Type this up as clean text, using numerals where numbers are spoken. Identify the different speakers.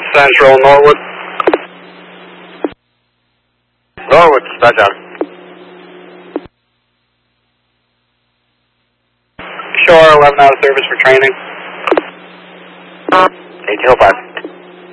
Speaker 1: Central Norwood. Norwood, dispatch out. Shore 11 out of service for training. 1805.